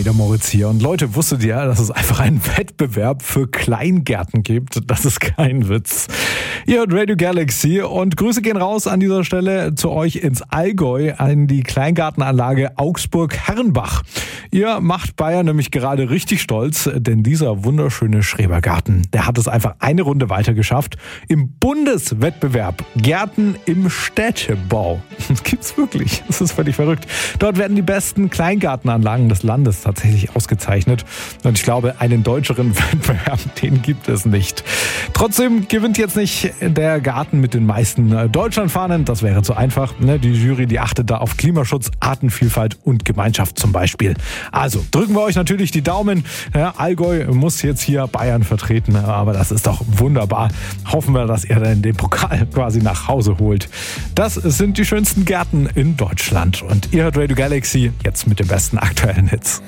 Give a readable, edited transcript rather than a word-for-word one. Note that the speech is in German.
der Moritz hier. Und Leute, wusstet ihr, dass es einfach einen Wettbewerb für Kleingärten gibt? Das ist kein Witz. Ihr hört Radio Galaxy und Grüße gehen raus an dieser Stelle zu euch ins Allgäu, an die Kleingartenanlage Augsburg-Herrenbach. Ihr macht Bayern nämlich gerade richtig stolz, denn dieser wunderschöne Schrebergarten, der hat es einfach eine Runde weiter geschafft im Bundeswettbewerb Gärten im Städtebau. Das gibt's wirklich. Das ist völlig verrückt. Dort werden die besten Kleingartenanlagen des Landes tatsächlich ausgezeichnet. Und ich glaube, einen deutscheren Wettbewerb, den gibt es nicht. Trotzdem gewinnt jetzt nicht der Garten mit den meisten Deutschlandfahnen. Das wäre zu einfach. Die Jury, die achtet da auf Klimaschutz, Artenvielfalt und Gemeinschaft zum Beispiel. Also drücken wir euch natürlich die Daumen. Ja, Allgäu muss jetzt hier Bayern vertreten, aber das ist doch wunderbar. Hoffen wir, dass ihr dann den Pokal quasi nach Hause holt. Das sind die schönsten Gärten in Deutschland. Und ihr hört Radio Galaxy jetzt mit den besten aktuellen Hits.